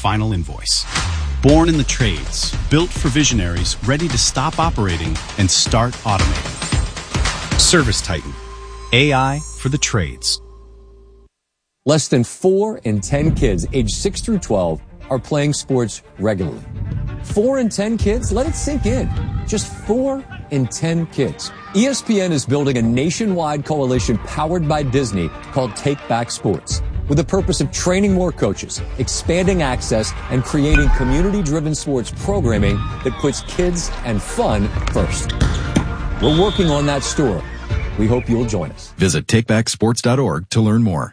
final invoice. Born in the trades, built for visionaries ready to stop operating and start automating. Service Titan. AI for the trades. Less than 4 in 10 kids aged 6 through 12 are playing sports regularly. 4 in 10 kids? Let it sink in. Just 4 in 10 kids. ESPN is building a nationwide coalition powered by Disney called Take Back Sports, with the purpose of training more coaches, expanding access, and creating community-driven sports programming that puts kids and fun first. We're working on that story. We hope you'll join us. Visit takebacksports.org to learn more.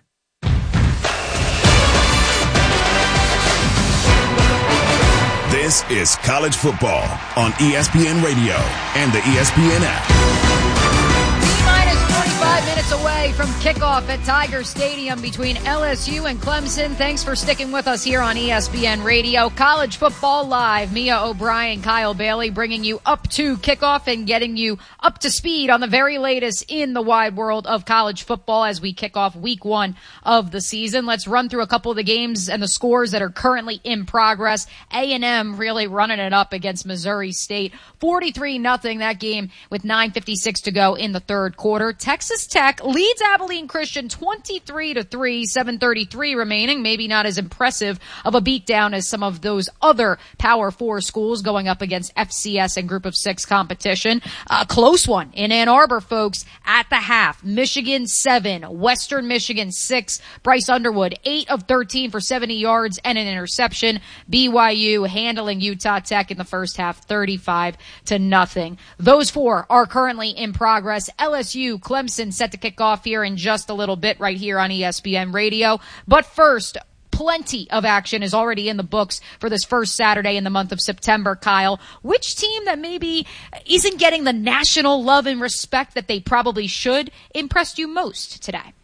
This is college football on ESPN Radio and the ESPN app. T-minus 45 minutes away from kickoff at Tiger Stadium between LSU and Clemson. Thanks for sticking with us here on ESPN Radio. College football live. Mia O'Brien, Kyle Bailey bringing you up to kickoff and getting you up to speed on the very latest in the wide world of college football as we kick off week 1 of the season. Let's run through a couple of the games and the scores that are currently in progress. A&M really running it up against Missouri State. 43-0 that game with 9:56 to go in the third quarter. Texas Tech leads Abilene Christian 23-3, 7:33 remaining. Maybe not as impressive of a beatdown as some of those other Power 4 schools going up against FCS and Group of 6 competition. A close one in Ann Arbor, folks, at the half. Michigan 7, Western Michigan 6. Bryce Underwood 8 of 13 for 70 yards and an interception. BYU handling Utah Tech in the first half 35-0. Those 4 are currently in progress. LSU, Clemson set to kick off here in just a little bit right here on ESPN Radio. But first, plenty of action is already in the books for this first Saturday in the month of September, Kyle. Which team that maybe isn't getting the national love and respect that they probably should impressed you most today?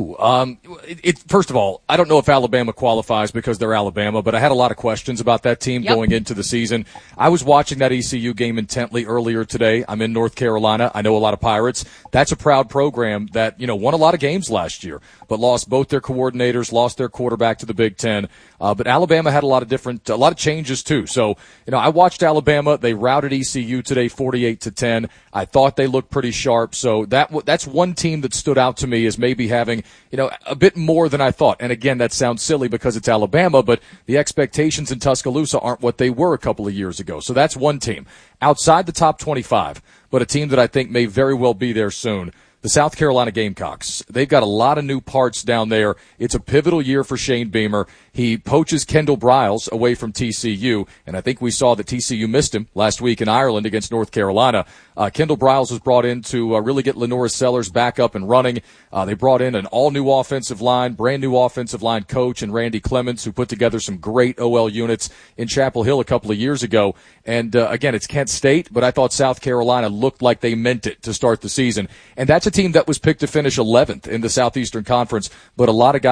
First of all, I don't know if Alabama qualifies because they're Alabama, but I had a lot of questions about that team going into the season. I was watching that ECU game intently earlier today. I'm in North Carolina. I know a lot of Pirates. That's a proud program that, won a lot of games last year, but lost both their coordinators, lost their quarterback to the Big Ten. But Alabama had a lot of changes too. So, I watched Alabama. They routed ECU today 48-10. I thought they looked pretty sharp. So that's one team that stood out to me as maybe having, a bit more than I thought. And again, that sounds silly because it's Alabama, but the expectations in Tuscaloosa aren't what they were a couple of years ago. So that's one team outside the top 25, but a team that I think may very well be there soon. The South Carolina Gamecocks. They've got a lot of new parts down there. It's a pivotal year for Shane Beamer. He poaches Kendall Briles away from TCU, and I think we saw that TCU missed him last week in Ireland against North Carolina. Kendall Briles was brought in to really get Lenora Sellers back up and running. They brought in an all-new offensive line, brand-new offensive line coach, and Randy Clements, who put together some great OL units in Chapel Hill a couple of years ago. And again, it's Kent State, but I thought South Carolina looked like they meant it to start the season. And that's a team that was picked to finish 11th in the Southeastern Conference, but a lot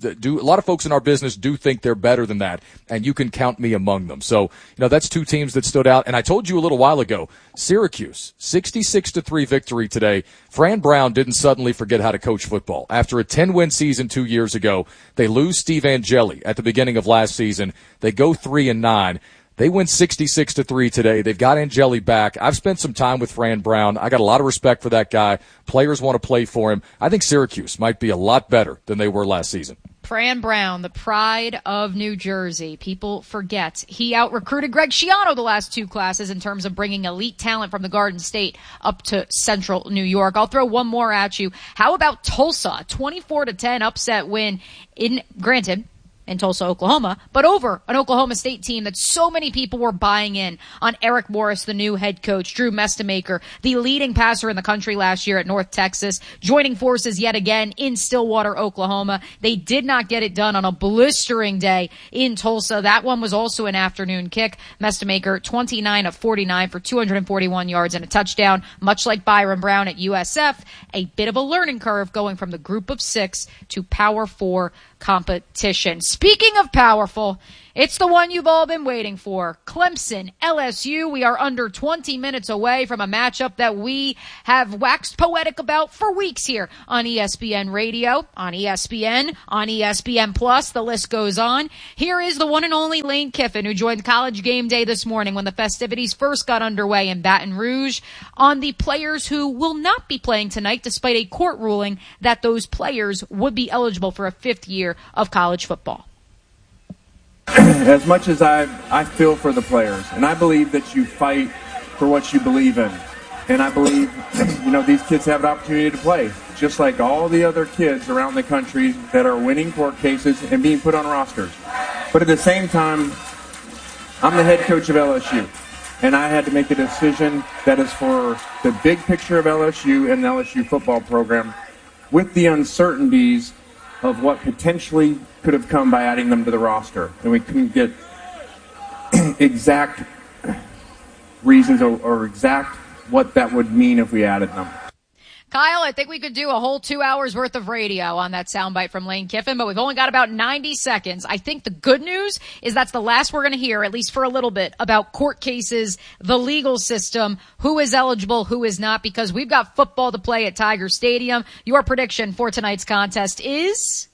of folks in our business do think they're better than that, and you can count me among them. So, that's two teams that stood out. And I told you a little while ago, Syracuse, 66-3 victory today. Fran Brown didn't suddenly forget how to coach football. After a 10-win season 2 years ago, they lose Steve Angeli at the beginning of last season. They go 3-9. They win 66-3 today. They've got Angeli back. I've spent some time with Fran Brown. I got a lot of respect for that guy. Players want to play for him. I think Syracuse might be a lot better than they were last season. Fran Brown, the pride of New Jersey. People forget he out-recruited Greg Schiano the last 2 classes in terms of bringing elite talent from the Garden State up to Central New York. I'll throw one more at you. How about Tulsa? 24-10 upset win granted, in Tulsa, Oklahoma, but over an Oklahoma State team that so many people were buying in on. Eric Morris, the new head coach, Drew Mestemaker, the leading passer in the country last year at North Texas, joining forces yet again in Stillwater, Oklahoma. They did not get it done on a blistering day in Tulsa. That one was also an afternoon kick. Mestemaker, 29 of 49 for 241 yards and a touchdown, much like Byron Brown at USF. A bit of a learning curve going from the Group of 6 to Power 4 competition. Speaking of powerful, It's the one you've all been waiting for. Clemson, LSU. We are under 20 minutes away from a matchup that we have waxed poetic about for weeks here on ESPN Radio, on ESPN, on ESPN Plus. The list goes on. Here is the one and only Lane Kiffin, who joined College Game Day this morning when the festivities first got underway in Baton Rouge, on the players who will not be playing tonight despite a court ruling that those players would be eligible for a fifth year of college football. As much as I feel for the players, and I believe that you fight for what you believe in. And I believe, these kids have an opportunity to play, just like all the other kids around the country that are winning court cases and being put on rosters. But at the same time, I'm the head coach of LSU, and I had to make a decision that is for the big picture of LSU and the LSU football program, with the uncertainties of what potentially could have come by adding them to the roster. And we couldn't get exact reasons or exact what that would mean if we added them. Kyle, I think we could do a whole 2 hours worth of radio on that soundbite from Lane Kiffin, but we've only got about 90 seconds. I think the good news is that's the last we're going to hear, at least for a little bit, about court cases, the legal system, who is eligible, who is not, because we've got football to play at Tiger Stadium. Your prediction for tonight's contest is?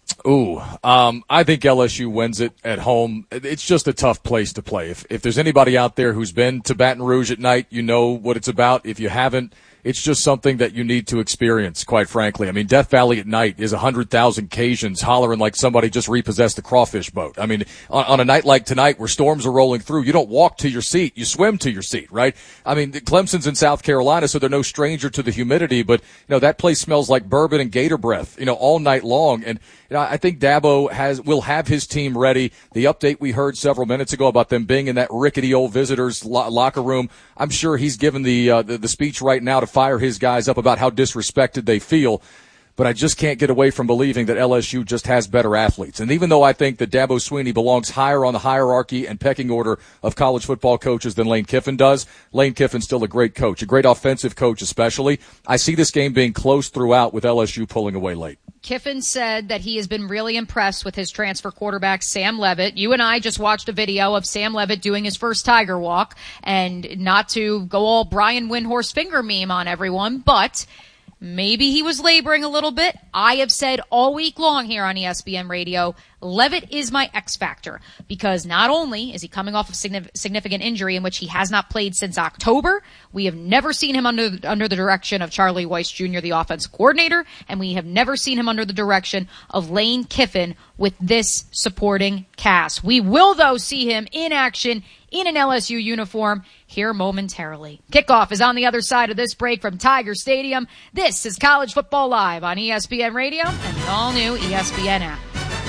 I think LSU wins it at home. It's just a tough place to play. If there's anybody out there who's been to Baton Rouge at night, you know what it's about. If you haven't, it's just something that you need to experience, quite frankly. I mean, Death Valley at night is 100,000 Cajuns hollering like somebody just repossessed a crawfish boat. I mean, on a night like tonight where storms are rolling through, you don't walk to your seat, you swim to your seat, right? I mean, Clemson's in South Carolina, so they're no stranger to the humidity, but, that place smells like bourbon and gator breath, all night long. And, I think Dabo will have his team ready. The update we heard several minutes ago about them being in that rickety old visitors locker room, I'm sure he's given the speech right now to fire his guys up about how disrespected they feel. But I just can't get away from believing that LSU just has better athletes. And even though I think that Dabo Swinney belongs higher on the hierarchy and pecking order of college football coaches than Lane Kiffin does, Lane Kiffin's still a great coach, a great offensive coach especially. I see this game being close throughout with LSU pulling away late. Kiffin said that he has been really impressed with his transfer quarterback, Sam Levitt. You and I just watched a video of Sam Levitt doing his first Tiger walk, and not to go all Brian Windhorst finger meme on everyone, but maybe he was laboring a little bit. I have said all week long here on ESPN Radio, Levitt is my X factor, because not only is he coming off of significant injury in which he has not played since October, we have never seen him under the direction of Charlie Weiss Jr., the offensive coordinator, and we have never seen him under the direction of Lane Kiffin with this supporting cast. We will, though, see him in action in an LSU uniform here momentarily. Kickoff is on the other side of this break from Tiger Stadium. This is College Football Live on ESPN Radio and the all-new ESPN app.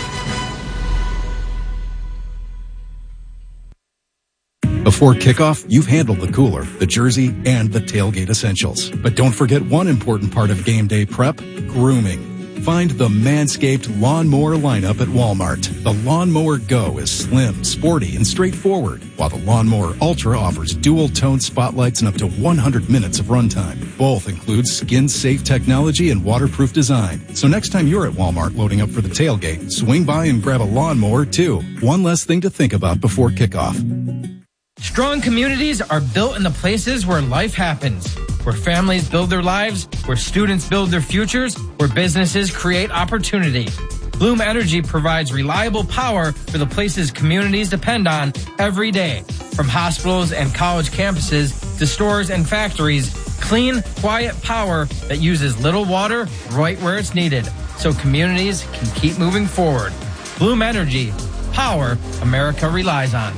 Before kickoff, you've handled the cooler, the jersey, and the tailgate essentials. But don't forget one important part of game day prep, grooming. Find the Manscaped Lawnmower lineup at Walmart. The Lawnmower Go is slim, sporty, and straightforward, while the Lawnmower Ultra offers dual-tone spotlights and up to 100 minutes of runtime. Both include skin-safe technology and waterproof design. So next time you're at Walmart loading up for the tailgate, swing by and grab a lawnmower, too. One less thing to think about before kickoff. Strong communities are built in the places where life happens, where families build their lives, where students build their futures, where businesses create opportunity. Bloom Energy provides reliable power for the places communities depend on every day. From hospitals and college campuses to stores and factories, clean, quiet power that uses little water right where it's needed, so communities can keep moving forward. Bloom Energy, power America relies on.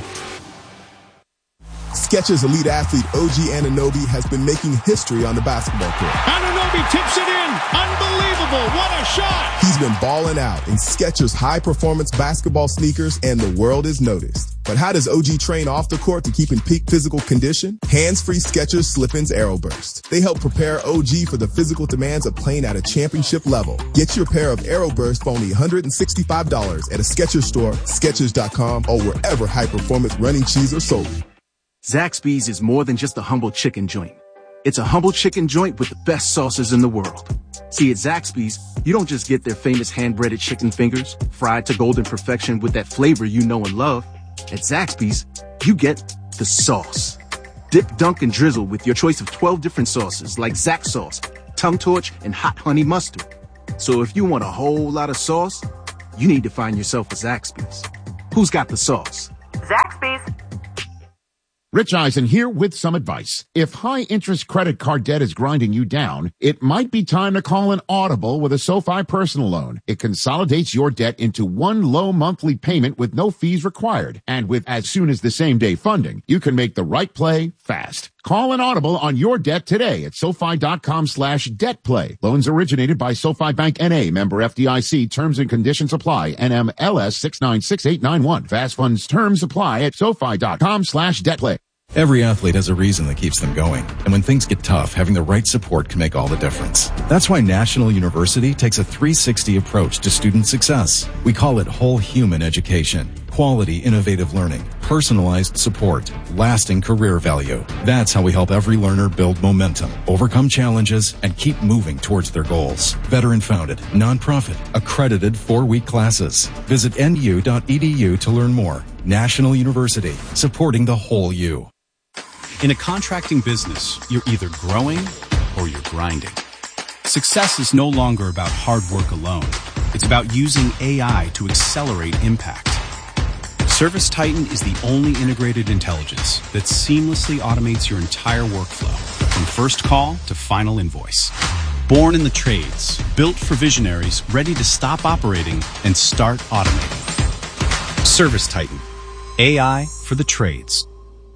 Skechers elite athlete OG Anunoby has been making history on the basketball court. Anunoby tips it in. Unbelievable. What a shot. He's been balling out in Skechers high-performance basketball sneakers, and the world is noticed. But how does OG train off the court to keep in peak physical condition? Hands-free Skechers Slip-ins Aeroburst. They help prepare OG for the physical demands of playing at a championship level. Get your pair of Aeroburst for only $165 at a Skechers store, Skechers.com, or wherever high-performance running shoes are sold. Zaxby's is more than just a humble chicken joint. It's a humble chicken joint with the best sauces in the world. See, at Zaxby's, you don't just get their famous hand-breaded chicken fingers, fried to golden perfection with that flavor you know and love. At Zaxby's, you get the sauce. Dip, dunk, and drizzle with your choice of 12 different sauces like Zax sauce, tongue torch, and hot honey mustard. So if you want a whole lot of sauce, you need to find yourself a Zaxby's. Who's got the sauce? Zaxby's. Rich Eisen here with some advice. If high-interest credit card debt is grinding you down, it might be time to call an audible with a SoFi personal loan. It consolidates your debt into one low monthly payment with no fees required. And with as soon as the same-day funding, you can make the right play fast. Call an audible on your debt today at SoFi.com/debtplay. Loans originated by SoFi Bank N.A. Member FDIC. Terms and conditions apply. NMLS 696891. Fast funds terms apply at SoFi.com/debtplay. Every athlete has a reason that keeps them going. And when things get tough, having the right support can make all the difference. That's why National University takes a 360 approach to student success. We call it whole human education. Quality, innovative learning, personalized support, lasting career value. That's how we help every learner build momentum, overcome challenges, and keep moving towards their goals. Veteran-founded, nonprofit, accredited 4-week classes. Visit nu.edu to learn more. National University, supporting the whole you. In a contracting business, you're either growing or you're grinding. Success is no longer about hard work alone. It's about using AI to accelerate impact. ServiceTitan is the only integrated intelligence that seamlessly automates your entire workflow, from first call to final invoice. Born in the trades, built for visionaries ready to stop operating and start automating. ServiceTitan, AI for the trades.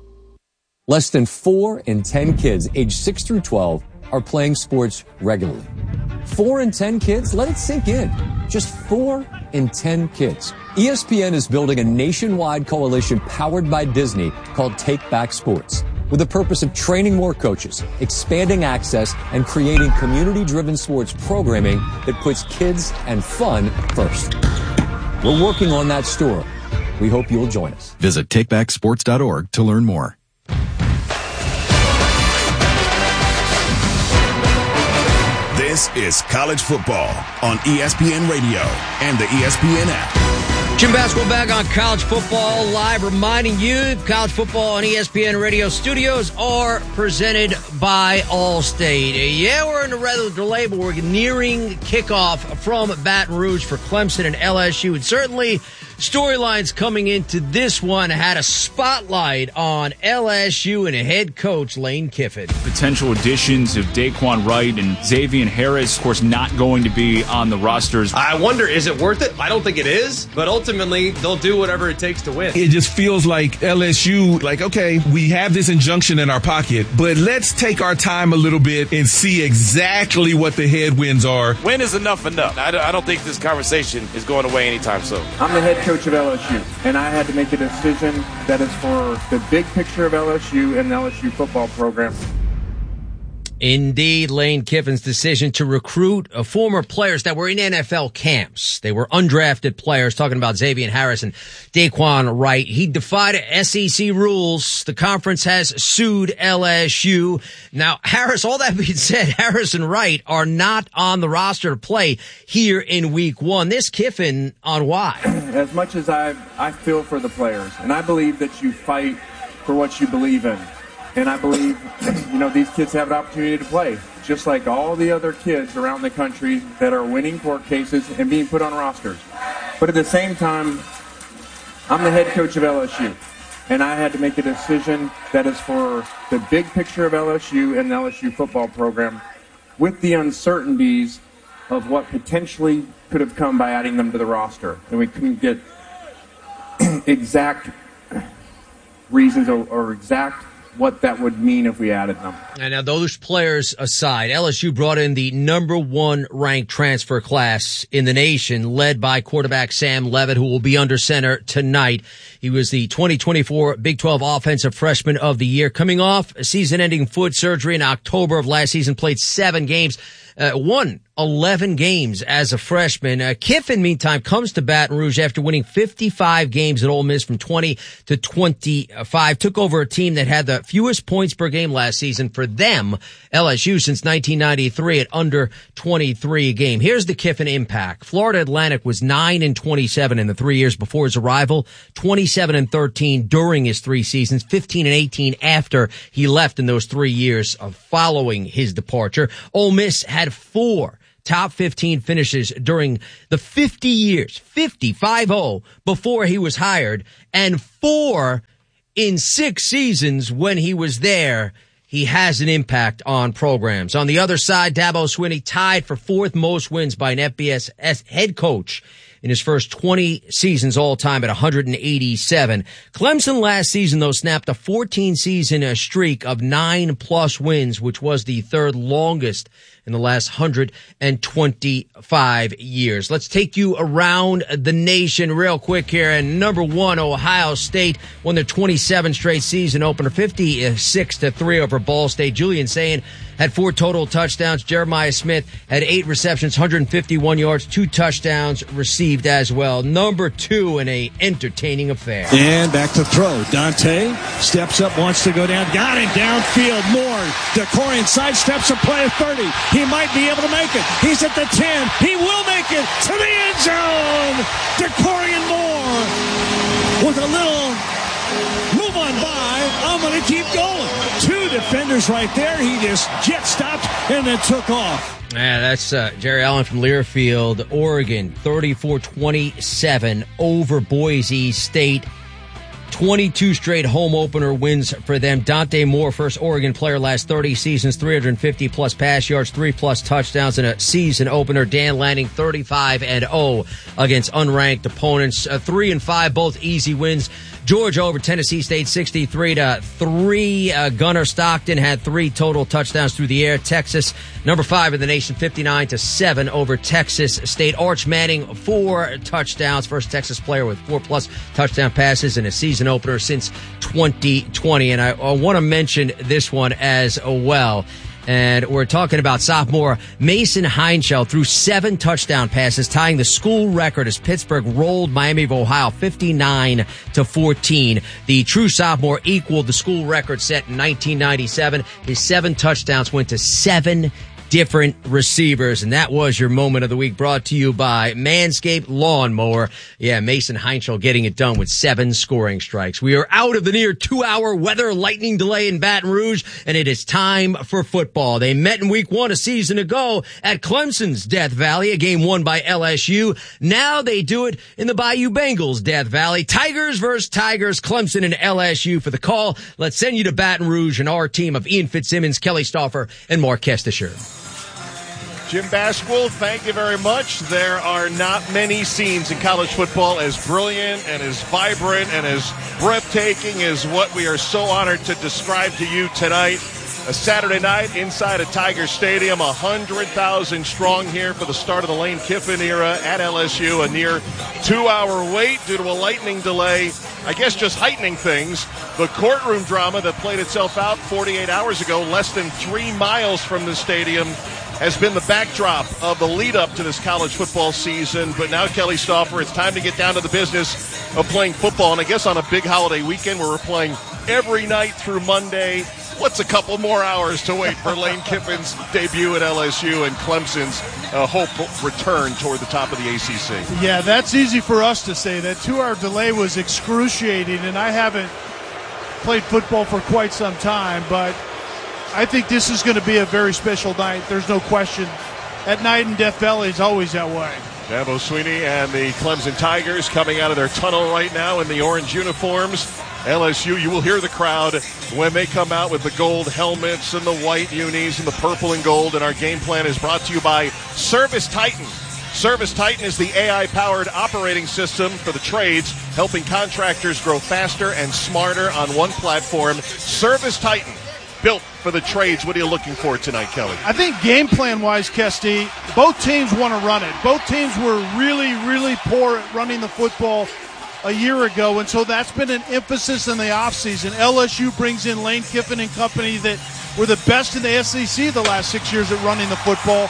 Less than 4 in 10 kids aged 6 through 12 are playing sports regularly. 4 in 10 kids? Let it sink in. Just 4 in 10 kids. ESPN is building a nationwide coalition powered by Disney called Take Back Sports, with the purpose of training more coaches, expanding access, and creating community-driven sports programming that puts kids and fun first. We're working on that story. We hope you'll join us. Visit takebacksports.org to learn more. This is college football on ESPN Radio and the ESPN app. Jim Basco back on College Football Live, reminding you College Football on ESPN Radio studios are presented by Allstate. Yeah, we're in a rather delay, but we're nearing kickoff from Baton Rouge for Clemson and LSU. And certainly storylines coming into this one had a spotlight on LSU and head coach Lane Kiffin. Potential additions of Daquan Wright and Xavier Harris, of course, not going to be on the rosters. I wonder, is it worth it? I don't think it is, but ultimately they'll do whatever it takes to win. It just feels like LSU, like, okay, we have this injunction in our pocket, but let's take our time a little bit and see exactly what the headwinds are. When is enough? I don't think this conversation is going away anytime soon. I'm the head coach of LSU, and I had to make a decision that is for the big picture of LSU and the LSU football program. Indeed, Lane Kiffin's decision to recruit former players that were in NFL camps. They were undrafted players, talking about Xavier Harris and Daquan Wright. He defied SEC rules. The conference has sued LSU. Now, Harris, all that being said, Harris and Wright are not on the roster to play here in week 1. This Kiffin on why? As much as I feel for the players, and I believe that you fight for what you believe in. And I believe, these kids have an opportunity to play, just like all the other kids around the country that are winning court cases and being put on rosters. But at the same time, I'm the head coach of LSU, and I had to make a decision that is for the big picture of LSU and the LSU football program, with the uncertainties of what potentially could have come by adding them to the roster. And we couldn't get exact reasons or exact what that would mean if we added them. And now those players aside, LSU brought in the number 1 ranked transfer class in the nation, led by quarterback Sam Levitt, who will be under center tonight. He was the 2024 Big 12 Offensive Freshman of the Year, coming off a season-ending foot surgery in October of last season, played 7 games, won 11 games as a freshman. Kiffin, meantime, comes to Baton Rouge after winning 55 games at Ole Miss from 20 to 25. Took over a team that had the fewest points per game last season for them, LSU, since 1993 at under 23 a game. Here's the Kiffin impact. Florida Atlantic was 9-27 in the 3 years before his arrival, 27-13 during his 3 seasons, 15-18 after he left in those 3 years of following his departure. Ole Miss had 4 top 15 finishes during the 50 years, 50 before he was hired, and 4 in 6 seasons when he was there. He has an impact on programs. On the other side, Dabo Swinney tied for 4th most wins by an FBS head coach in his first 20 seasons all time at 187. Clemson last season, though, snapped a 14-season streak of 9+ wins, which was the 3rd longest in the last 125 years. Let's take you around the nation real quick here. And number 1, Ohio State won their 27th straight season opener, 56-3 over Ball State. Julian Sayin had 4 total touchdowns. Jeremiah Smith had 8 receptions, 151 yards, 2 touchdowns received as well. Number 2 in a entertaining affair. And back to throw. Dante steps up, wants to go down. Got it downfield. Moore. Decorian sidesteps a play at 30. He might be able to make it. He's at the 10. He will make it to the end zone. Decorian Moore with a little move on by. I'm going to keep going. 2 defenders right there. He just jet stopped and then took off. Yeah, that's Jerry Allen from Learfield, Oregon, 34-27 over Boise State. 22 straight home opener wins for them. Dante Moore, first Oregon player last 30 seasons, 350-plus pass yards, 3+ touchdowns in a season opener. Dan Lanning, 35-0 against unranked opponents. 3-5, both easy wins. Georgia over Tennessee State 63-3. Gunnar Stockton had 3 total touchdowns through the air. Texas, number 5 in the nation, 59-7 over Texas State. Arch Manning, 4 touchdowns. First Texas player with 4+ touchdown passes in a season opener since 2020. And I want to mention this one as well. And we're talking about sophomore Mason Heinschel threw 7 touchdown passes, tying the school record as Pittsburgh rolled Miami of Ohio 59-14. The true sophomore equaled the school record set in 1997. His 7 touchdowns went to 7 different receivers, and that was your moment of the week, brought to you by Manscaped Lawnmower. Yeah, Mason Heinschel getting it done with 7 scoring strikes. We are out of the near 2-hour weather lightning delay in Baton Rouge, and it is time for football. They met in week 1 a season ago at Clemson's Death Valley, a game won by LSU. Now they do it in the Bayou Bengals Death Valley. Tigers versus Tigers, Clemson and LSU for the call. Let's send you to Baton Rouge and our team of Ian Fitzsimmons, Kelly Stauffer, and Mark Kestisher. Jim Bashwool, thank you very much. There are not many scenes in college football as brilliant and as vibrant and as breathtaking as what we are so honored to describe to you tonight. A Saturday night inside of Tiger Stadium, 100,000 strong here for the start of the Lane Kiffin era at LSU. A near 2-hour wait due to a lightning delay, I guess just heightening things. The courtroom drama that played itself out 48 hours ago, less than 3 miles from the stadium, has been the backdrop of the lead-up to this college football season. But now, Kelly Stauffer, it's time to get down to the business of playing football. And I guess on a big holiday weekend where we're playing every night through Monday, what's a couple more hours to wait for Lane Kiffin's debut at LSU and Clemson's hope return toward the top of the ACC? Yeah, that's easy for us to say. That 2-hour delay was excruciating, and I haven't played football for quite some time, but I think this is going to be a very special night. There's no question. At night in Death Valley is always that way. Dabo Swinney and the Clemson Tigers coming out of their tunnel right now in the orange uniforms. LSU, you will hear the crowd when they come out with the gold helmets and the white unis and the purple and gold. And our game plan is brought to you by Service Titan. Service Titan is the AI-powered operating system for the trades, helping contractors grow faster and smarter on one platform. Service Titan, built for the trades. What are you looking for tonight, Kelly? I think game plan-wise, Kesty, both teams want to run it. Both teams were really, really poor at running the football a year ago, and so that's been an emphasis in the offseason. LSU brings in Lane Kiffin and company that were the best in the SEC the last 6 years at running the football.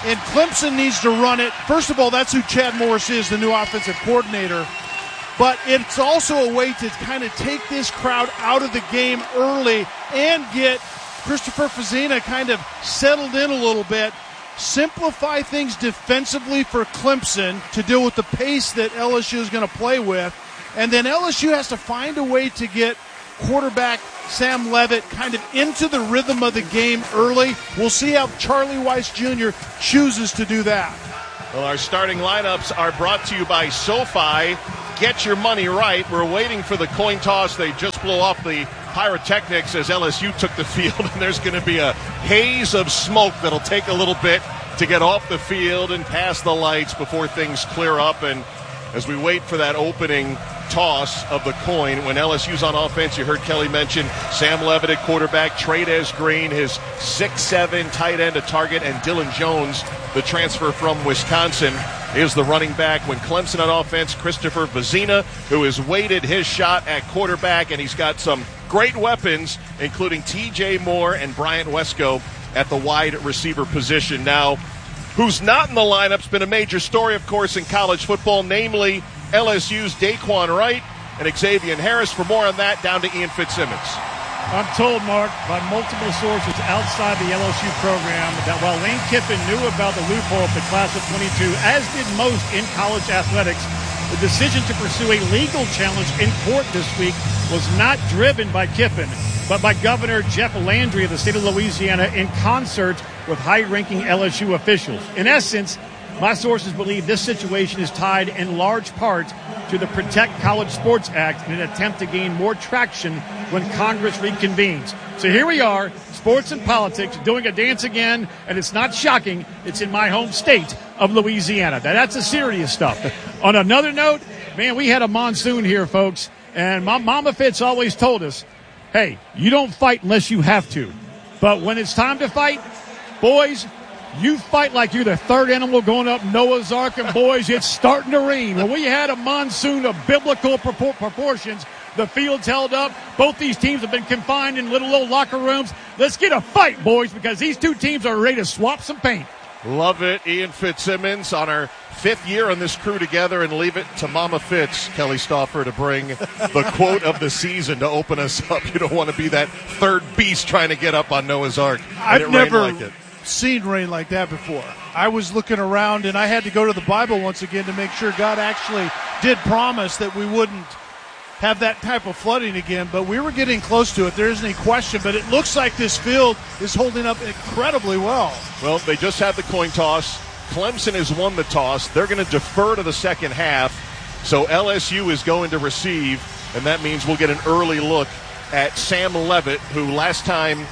And Clemson needs to run it. First of all, that's who Chad Morris is, the new offensive coordinator. But it's also a way to kind of take this crowd out of the game early and get Christopher Fazina kind of settled in a little bit. Simplify things defensively for Clemson to deal with the pace that LSU is going to play with. And then LSU has to find a way to get quarterback Sam Leavitt kind of into the rhythm of the game early. We'll see how Charlie Weiss Jr. chooses to do that. Well, our starting lineups are brought to you by SoFi. Get your money right. We're waiting for the coin toss. They just blew off the pyrotechnics as LSU took the field, and there's going to be a haze of smoke that'll take a little bit to get off the field and past the lights before things clear up. And as we wait for that opening toss of the coin, when LSU's on offense, you heard Kelly mention Sam Leavitt at quarterback, Trey'Dez Green, his 6'7" tight end at target, and Dylan Jones, the transfer from Wisconsin, is the running back. When Clemson on offense, Christopher Fazina, who has waited his shot at quarterback, and he's got some great weapons, including T.J. Moore and Bryant Wesco at the wide receiver position. Now, who's not in the lineup's been a major story, of course, in college football, namely LSU's Daquan Wright and Xavier Harris. For more on that, down to Ian Fitzsimmons. I'm told, Mark, by multiple sources outside the LSU program that while Lane Kiffin knew about the loophole of the class of 22, as did most in college athletics, the decision to pursue a legal challenge in court this week was not driven by Kiffin, but by Governor Jeff Landry of the state of Louisiana in concert with high-ranking LSU officials. In essence, my sources believe this situation is tied in large part to the Protect College Sports Act in an attempt to gain more traction when Congress reconvenes. So here we are, sports and politics, doing a dance again, and it's not shocking. It's in my home state of Louisiana. Now, that's the serious stuff. On another note, man, we had a monsoon here, folks, and Mama Fitz always told us, hey, you don't fight unless you have to. But when it's time to fight, boys, you fight like you're the third animal going up Noah's Ark, and boys, it's starting to rain. When we had a monsoon of biblical proportions, the field's held up. Both these teams have been confined in little locker rooms. Let's get a fight, boys, because these two teams are ready to swap some paint. Love it. Ian Fitzsimmons on our 5th year on this crew together, and leave it to Mama Fitz, Kelly Stauffer, to bring the quote of the season to open us up. You don't want to be that third beast trying to get up on Noah's Ark. I've never seen rain like that before. I was looking around, and I had to go to the Bible once again to make sure God actually did promise that we wouldn't have that type of flooding again, but we were getting close to it. There isn't any question, but it looks like this field is holding up incredibly well. Well, they just had the coin toss. Clemson has won the toss. They're going to defer to the second half, so LSU is going to receive, and that means we'll get an early look at Sam Leavitt, who last time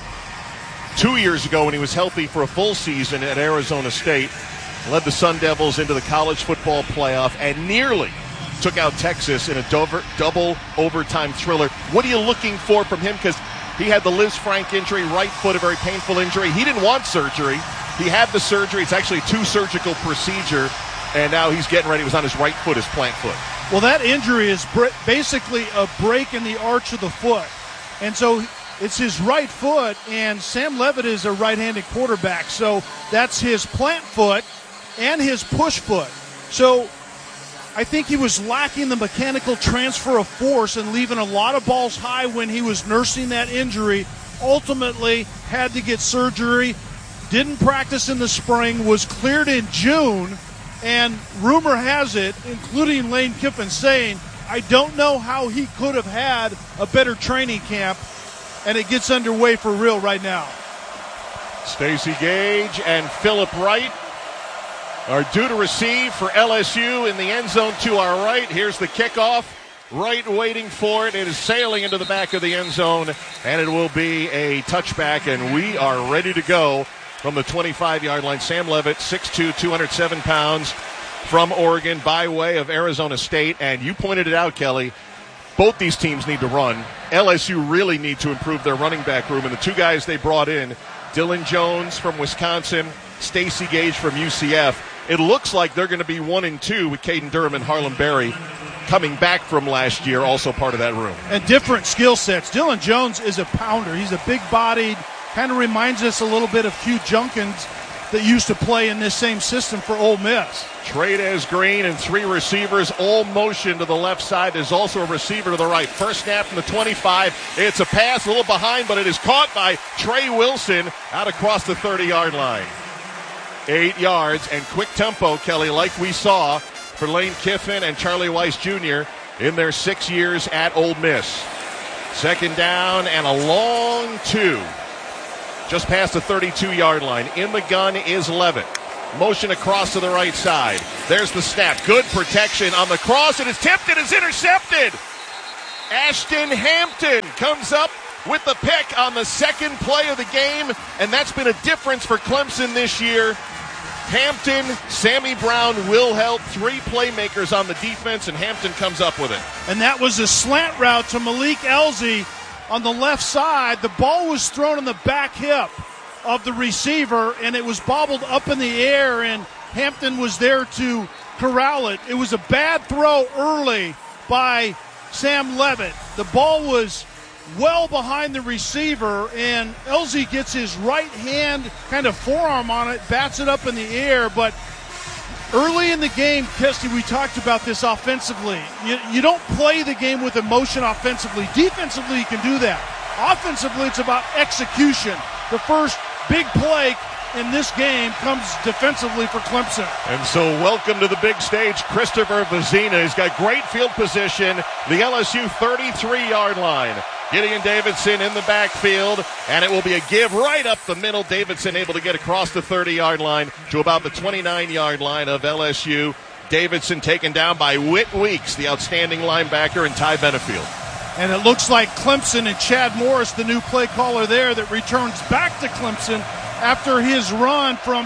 2 years ago when he was healthy for a full season at Arizona State, led the Sun Devils into the college football playoff and nearly took out Texas in a double overtime thriller. What are you looking for from him? Because he had the Liz Frank injury, right foot, a very painful injury. He didn't want surgery. He had the surgery. It's actually a 2 surgical procedure, and now he's getting ready. It was on his right foot, his plant foot. Well, that injury is basically a break in the arch of the foot. And so it's his right foot, and Sam Leavitt is a right-handed quarterback. So that's his plant foot and his push foot. So I think he was lacking the mechanical transfer of force and leaving a lot of balls high when he was nursing that injury. Ultimately, had to get surgery, didn't practice in the spring, was cleared in June, and rumor has it, including Lane Kiffin saying, I don't know how he could have had a better training camp, and it gets underway for real right now. Stacey Gage and Philip Wright are due to receive for LSU in the end zone to our right. Here's the kickoff. Wright waiting for it. It is sailing into the back of the end zone, and it will be a touchback, and we are ready to go from the 25-yard line. Sam Leavitt, 6'2", 207 pounds, from Oregon by way of Arizona State. And you pointed it out, Kelly, both these teams need to run. LSU really need to improve their running back room, and the two guys they brought in, Dylan Jones from Wisconsin, Stacey Gage from UCF, it looks like they're going to be 1 and 2 with Caden Durham and Harlem Berry coming back from last year, also part of that room. And different skill sets. Dylan Jones is a pounder. He's a big-bodied, kind of reminds us a little bit of Hugh Junkins. that used to play in this same system for Ole Miss. Trey'Dez Green and 3 receivers all motion to the left side. There's also a receiver to the right. First snap from the 25. It's a pass, a little behind, but it is caught by Trey Wilson out across the 30-yard line. 8 yards and quick tempo, Kelly, like we saw for Lane Kiffin and Charlie Weiss Jr. in their 6 years at Ole Miss. Second down and a long 2. Just past the 32-yard line. In the gun is Levitt. Motion across to the right side. There's the snap. Good protection on the cross. It is tipped. It is intercepted. Ashton Hampton comes up with the pick on the second play of the game, and that's been a difference for Clemson this year. Hampton, Sammy Brown, Will Held, 3 playmakers on the defense, and Hampton comes up with it. And that was a slant route to Malik Elzy on the left side. The ball was thrown in the back hip of the receiver, and it was bobbled up in the air, and Hampton was there to corral it. It was a bad throw early by Sam Levitt. The ball was well behind the receiver, and Elzy gets his right hand kind of forearm on it, bats it up in the air. But early in the game, Kesty, we talked about this offensively. You don't play the game with emotion offensively. Defensively, you can do that. Offensively, it's about execution. The first big play in this game comes defensively for Clemson. And so welcome to the big stage, Christopher Vezina. He's got great field position, the LSU 33-yard line. Gideon Davidson in the backfield, and it will be a give right up the middle. Davidson able to get across the 30-yard line to about the 29-yard line of LSU. Davidson taken down by Whit Weeks, the outstanding linebacker, and Ty Benefield. And it looks like Clemson and Chad Morris, the new play caller there, that returns back to Clemson after his run from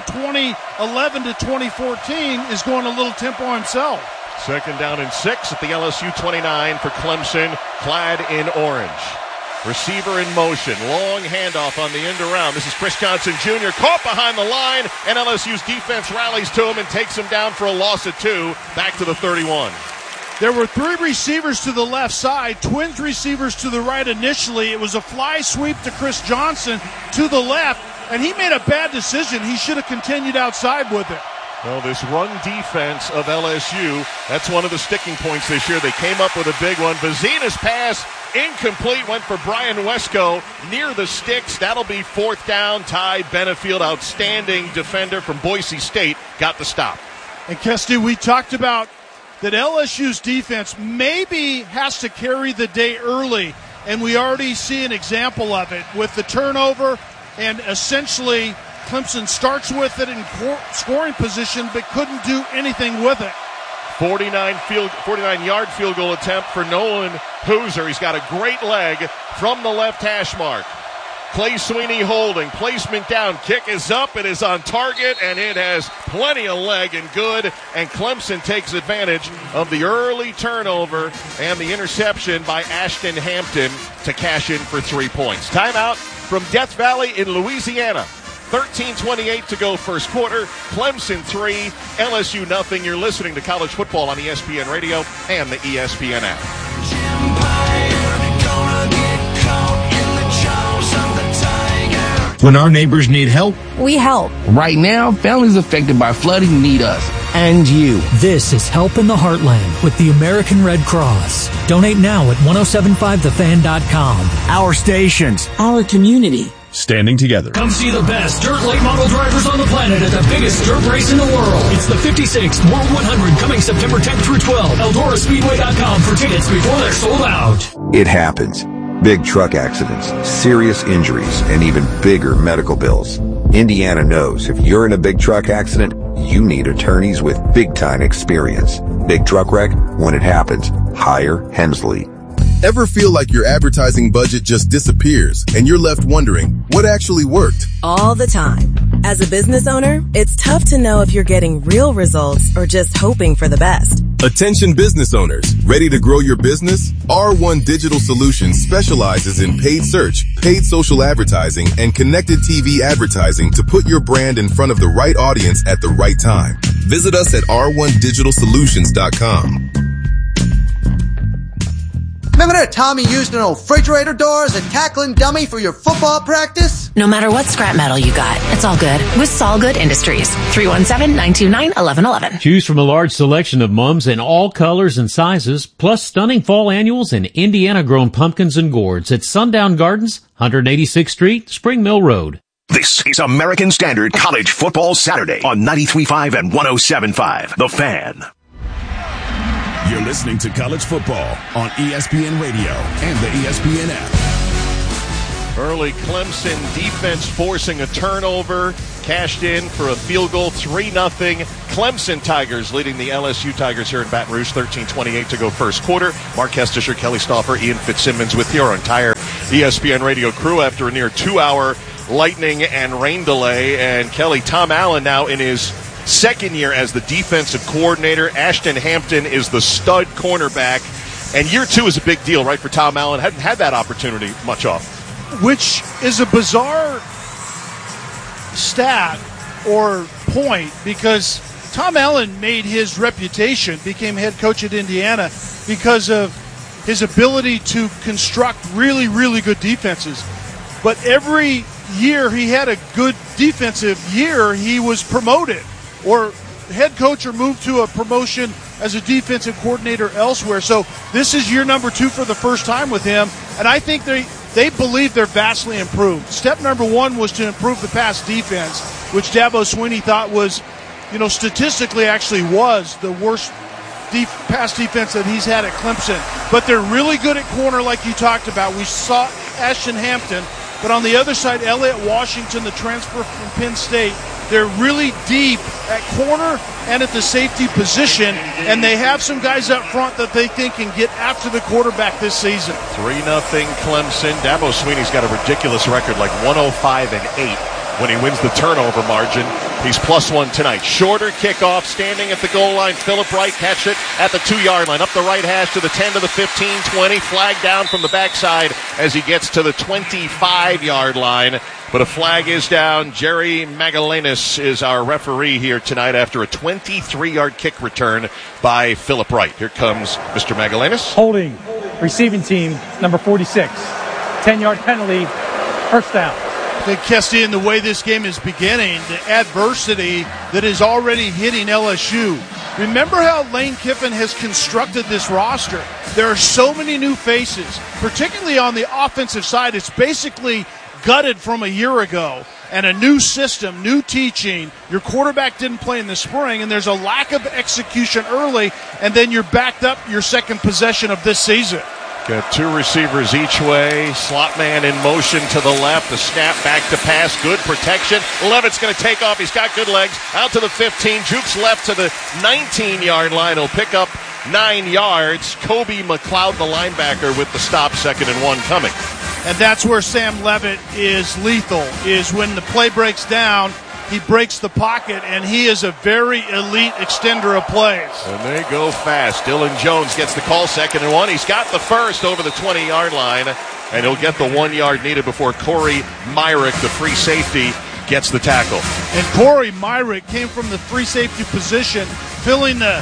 2011 to 2014, is going a little tempo himself. Second down and 6 at the LSU 29 for Clemson, clad in orange. Receiver in motion, long handoff on the end around. This is Chris Johnson Jr. caught behind the line, and LSU's defense rallies to him and takes him down for a loss of 2, back to the 31. There were 3 receivers to the left side, twins receivers to the right initially. It was a fly sweep to Chris Johnson to the left, and he made a bad decision. He should have continued outside with it. Well, this run defense of LSU, that's one of the sticking points this year. They came up with a big one. Vezina's pass incomplete, went for Brian Wesco near the sticks. That'll be 4th down. Ty Benefield, outstanding defender from Boise State, got the stop. And Kesty, we talked about that LSU's defense maybe has to carry the day early, and we already see an example of it with the turnover, and essentially Clemson starts with it in scoring position but couldn't do anything with it. 49-yard field goal attempt for Nolan Hooser. He's got a great leg from the left hash mark. Clay Sweeney holding, placement down, kick is up, it is on target, and it has plenty of leg and good, and Clemson takes advantage of the early turnover and the interception by Ashton Hampton to cash in for 3 points. Timeout from Death Valley in Louisiana. 13:28 to go first quarter. Clemson 3, LSU nothing. You're listening to College Football on ESPN Radio and the ESPN app. When our neighbors need help, we help. Right now, families affected by flooding need us and you. This is Help in the Heartland with the American Red Cross. Donate now at 1075thefan.com. Our stations, our community. Standing together. Come see the best dirt late model drivers on the planet at the biggest dirt race in the world. It's the 56th World 100 coming September 10th through 12th. EldoraSpeedway.com for tickets before they're sold out. It happens. Big truck accidents, serious injuries, and even bigger medical bills. Indiana knows if you're in a big truck accident, you need attorneys with big-time experience. Big truck wreck? When it happens, hire Hemsley. Ever feel like your advertising budget just disappears and you're left wondering what actually worked? All the time. As a business owner, it's tough to know if you're getting real results or just hoping for the best. Attention business owners, ready to grow your business? R1 Digital Solutions specializes in paid search, paid social advertising, and connected TV advertising to put your brand in front of the right audience at the right time. Visit us at r1digitalsolutions.com. Remember that time you used an old refrigerator door as a tackling dummy for your football practice? No matter what scrap metal you got, it's all good with Solgood Industries. 317-929-1111. Choose from a large selection of mums in all colors and sizes, plus stunning fall annuals and Indiana-grown pumpkins and gourds at Sundown Gardens, 186th Street, Spring Mill Road. This is American Standard College Football Saturday on 93.5 and 107.5. The Fan. You're listening to College Football on ESPN Radio and the ESPN app. Early Clemson defense forcing a turnover, cashed in for a field goal, 3-0. Clemson Tigers leading the LSU Tigers here in Baton Rouge, 13:28 to go first quarter. Mark Kestisher, Kelly Stauffer, Ian Fitzsimmons with your entire ESPN Radio crew after a near 2-hour lightning and rain delay. And Kelly, Tom Allen now in his second year as the defensive coordinator. Ashton Hampton is the stud cornerback. And year two is a big deal, right, for Tom Allen. Hadn't had that opportunity much of. Which is a bizarre stat or point, because Tom Allen made his reputation, became head coach at Indiana because of his ability to construct really, really good defenses. But every year he had a good defensive year, he was promoted or head coach or moved to a promotion as a defensive coordinator elsewhere. So this is year number 2 for the first time with him, and I think they believe they're vastly improved. Step number 1 was to improve the pass defense, which Dabo Swinney thought was, statistically actually was the worst pass defense that he's had at Clemson. But they're really good at corner like you talked about. We saw Ashton Hampton, but on the other side, Elliott Washington, the transfer from Penn State, they're really deep at corner and at the safety position, and they have some guys up front that they think can get after the quarterback this season. 3-0 Clemson. Dabo Swinney's got a ridiculous record, like 105-8 when he wins the turnover margin. He's +1 tonight. Shorter kickoff, standing at the goal line. Philip Wright catch it at the 2-yard line. Up the right hash to the 10 to the 15, 20. Flag down from the backside as he gets to the 25-yard line. But a flag is down. Jerry Magallanes is our referee here tonight after a 23-yard kick return by Philip Wright. Here comes Mr. Magallanes. Holding, receiving team, number 46. 10-yard penalty, first down. I think, Kesty, in the way this game is beginning, the adversity that is already hitting LSU. Remember how Lane Kiffin has constructed this roster. There are so many new faces, particularly on the offensive side. It's basically gutted from a year ago, and a new system, new teaching. Your quarterback didn't play in the spring, and there's a lack of execution early, and then you're backed up your second possession of this season. Got 2 receivers each way. Slot man in motion to the left. The snap back to pass. Good protection. Levitt's going to take off. He's got good legs. Out to the 15. Jukes left to the 19-yard line. He'll pick up 9 yards. Kobe McLeod, the linebacker, with the stop. 2nd and 1 coming. And that's where Sam Levitt is lethal, is when the play breaks down, he breaks the pocket, and he is a very elite extender of plays. And they go fast. Dylan Jones gets the call, 2nd and 1. He's got the first over the 20-yard line, and he'll get the 1 yard needed before Corey Myrick, the free safety, gets the tackle. And Corey Myrick came from the free safety position, filling the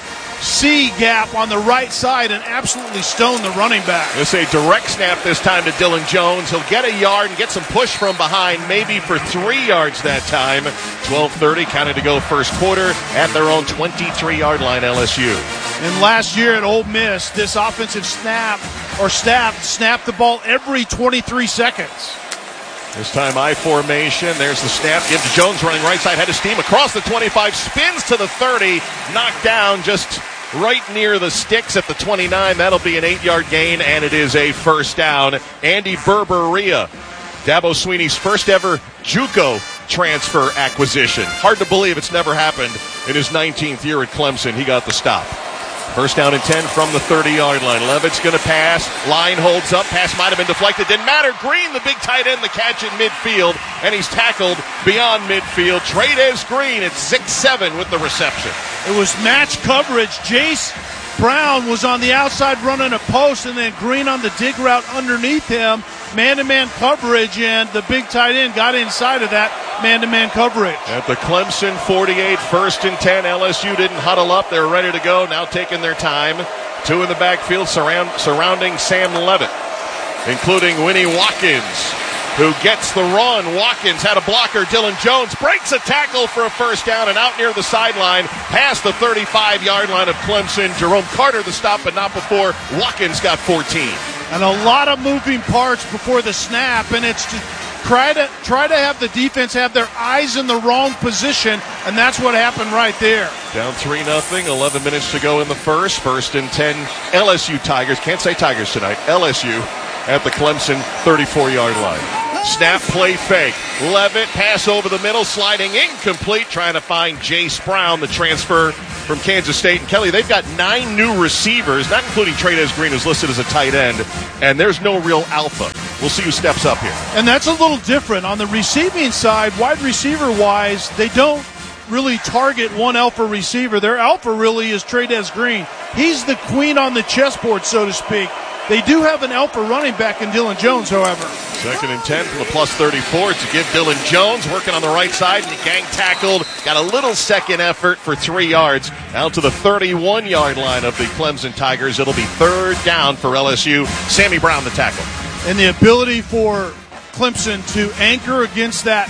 C gap on the right side and absolutely stoned the running back. It's a direct snap this time to Dylan Jones. He'll get a yard and get some push from behind, maybe for 3 yards that time. 12:30 counted to go first quarter at their own 23-yard line, LSU. And last year at Ole Miss, this offensive staff snapped the ball every 23 seconds. This time I formation. There's the snap. Gives to Jones running right side. Head of steam across the 25. Spins to the 30. Knocked down just right near the sticks at the 29. That'll be an 8-yard gain, and it is a first down. Andy Berberia, Dabo Swinney's first ever JUCO transfer acquisition. Hard to believe it's never happened in his 19th year at Clemson. He got the stop. First down and 10 from the 30-yard line. Levitt's going to pass. Line holds up. Pass might have been deflected. Didn't matter. Green, the big tight end, the catch in midfield. And he's tackled beyond midfield. Trades Green at 6'7" with the reception. It was match coverage. Jace Brown was on the outside running a post, and then Green on the dig route underneath him. Man-to-man coverage, and the big tight end got inside of that man-to-man coverage. At the Clemson 48, 1st and 10. LSU didn't huddle up. They're ready to go. Now taking their time. Two in the backfield surrounding Sam Levitt, including Winnie Watkins, who gets the run. Watkins had a blocker. Dylan Jones breaks a tackle for a first down and out near the sideline, past the 35-yard line of Clemson. Jerome Carter the stop, but not before. Watkins got 14. And a lot of moving parts before the snap, and it's to try to have the defense have their eyes in the wrong position, and that's what happened right there. Down 3-0, 11 minutes to go in the first. 1st and 10, LSU Tigers. Can't say Tigers tonight. LSU at the Clemson 34-yard line. Snap, play, fake. Levitt, pass over the middle, sliding incomplete, trying to find Jace Brown, the transfer from Kansas State. And Kelly, they've got 9 new receivers, not including Trey'Dez Green, who's listed as a tight end, and there's no real alpha. We'll see who steps up here. And that's a little different. On the receiving side, wide receiver-wise, they don't really target one alpha receiver. Their alpha really is Trey'Dez Green. He's the queen on the chessboard, so to speak. They do have an alpha running back in Dylan Jones, however. 2nd and 10 from the plus 34 to give Dylan Jones, working on the right side, and he gang tackled. Got a little second effort for 3 yards out to the 31-yard line of the Clemson Tigers. It'll be 3rd down for LSU. Sammy Brown the tackle. And the ability for Clemson to anchor against that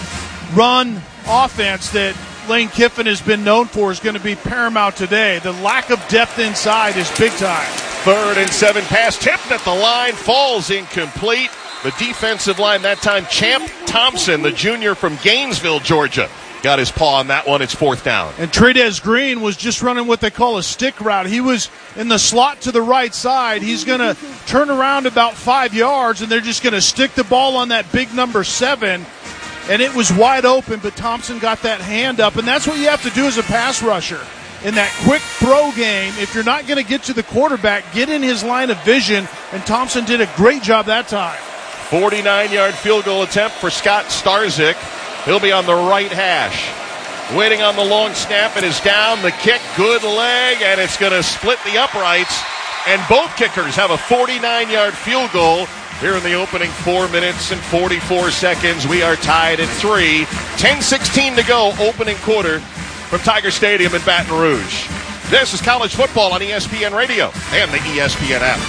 run offense that Lane Kiffin has been known for is going to be paramount today. The lack of depth inside is big time. 3rd and 7, pass tipped at the line, falls incomplete. The defensive line that time, Champ Thompson, the junior from Gainesville, Georgia, got his paw on that one. It's 4th down. And Trey'Dez Green was just running what they call a stick route. He was in the slot to the right side. He's going to turn around about 5 yards, and they're just going to stick the ball on that big number 7. And it was wide open, but Thompson got that hand up. And that's what you have to do as a pass rusher. In that quick throw game, if you're not going to get to the quarterback, get in his line of vision, and Thompson did a great job that time. 49-yard field goal attempt for Scott Starzik. He'll be on the right hash. Waiting on the long snap, it is down, the kick, good leg, and it's going to split the uprights. And both kickers have a 49-yard field goal. Here in the opening 4 minutes and 44 seconds, we are tied at 3. 10:16 to go, opening quarter from Tiger Stadium in Baton Rouge. This is college football on ESPN Radio and the ESPN app.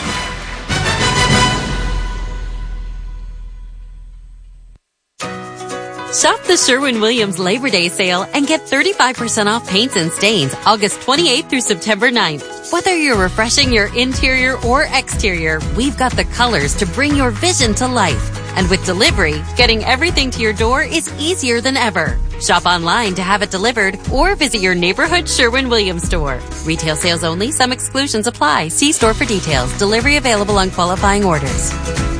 Shop the Sherwin-Williams Labor Day sale and get 35% off paints and stains August 28th through September 9th. Whether you're refreshing your interior or exterior, we've got the colors to bring your vision to life. And with delivery, getting everything to your door is easier than ever. Shop online to have it delivered or visit your neighborhood Sherwin-Williams store. Retail sales only. Some exclusions apply. See store for details. Delivery available on qualifying orders.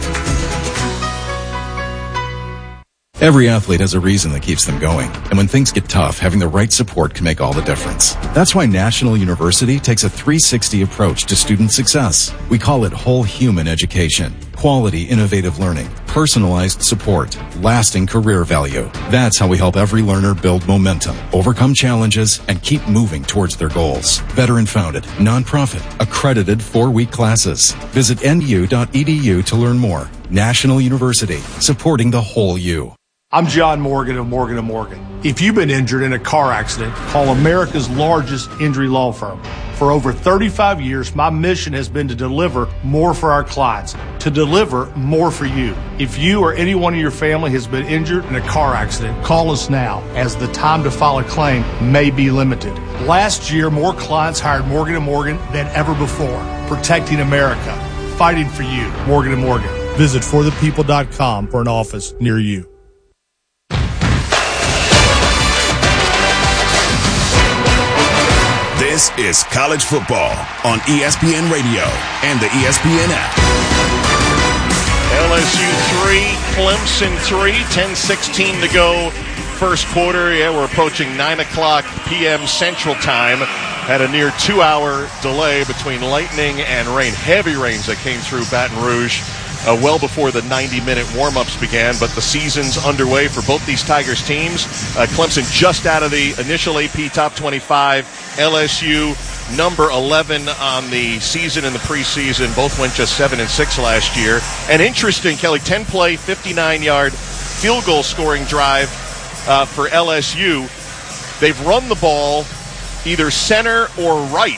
Every athlete has a reason that keeps them going. And when things get tough, having the right support can make all the difference. That's why National University takes a 360 approach to student success. We call it whole human education. Quality, innovative learning, personalized support, lasting career value. That's how we help every learner build momentum, overcome challenges, and keep moving towards their goals. Veteran-founded, nonprofit, accredited 4-week classes. Visit nu.edu to learn more. National University, supporting the whole you. I'm John Morgan of Morgan & Morgan. If you've been injured in a car accident, call America's largest injury law firm. For over 35 years, my mission has been to deliver more for our clients, to deliver more for you. If you or anyone in your family has been injured in a car accident, call us now, as the time to file a claim may be limited. Last year, more clients hired Morgan & Morgan than ever before, protecting America, fighting for you. Morgan & Morgan. Visit forthepeople.com for an office near you. This is college football on ESPN Radio and the ESPN app. LSU 3, Clemson 3, 10:16 to go. First quarter, we're approaching 9 o'clock p.m. Central Time. Had a near 2-hour delay between lightning and rain. Heavy rains that came through Baton Rouge well before the 90-minute warm-ups began, but the season's underway for both these Tigers teams. Clemson just out of the initial AP Top 25. LSU number 11 on the season and the preseason. Both went just 7-6 last year. And interesting, Kelly, 10-play, 59-yard field goal scoring drive for LSU. They've run the ball either center or right